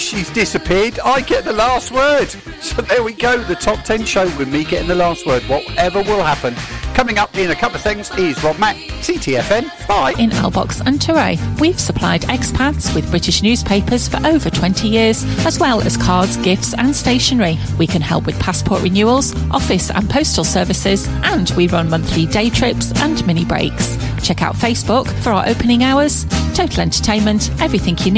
she's disappeared. I get the last word. So there we go, the top 10 show with me getting the last word. Whatever will happen. Coming up in a couple of things is Rob Mack, CTFN. Bye. In Albox and Touray, we've supplied expats with British newspapers for over 20 years, as well as cards, gifts and stationery. We can help with passport renewals, office and postal services, and we run monthly day trips and mini breaks. Check out Facebook for our opening hours. Total entertainment, everything you need.